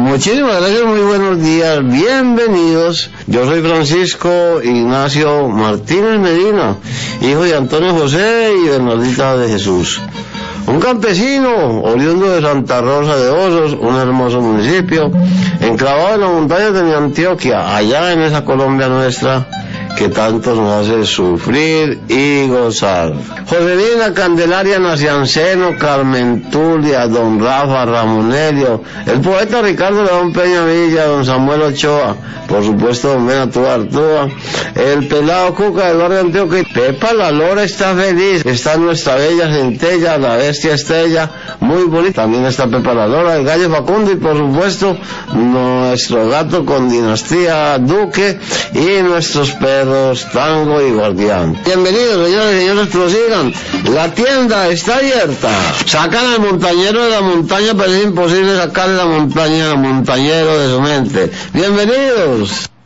Muchísimas gracias, muy buenos días, bienvenidos. Yo soy Francisco Ignacio Martínez Medina, hijo de Antonio José y Bernardita de Jesús. Un campesino oriundo de Santa Rosa de Osos, un hermoso municipio, enclavado en las montañas de mi Antioquia, allá en esa Colombia nuestra que tanto nos hace sufrir y gozar. Joselina, Candelaria, Nacianceno, Carmen Tulia, don Rafa, Ramonelio, el poeta Ricardo León Peña Villa, don Samuel Ochoa, por supuesto don Benatúa Artúa, el pelado Cuca del barrio Antioquia, Pepa la Lora está feliz, está nuestra bella centella, la bestia Estella, muy bonita, también está Pepa la Lora, el gallo Facundo y por supuesto nuestro gato con dinastía Duque y nuestros perros Tango y Guardián. Bienvenidos señores y señores, prosigan. La tienda está abierta. Sacan al montañero de la montaña, pero es imposible sacarle la montaña al montañero de su mente. Bienvenidos.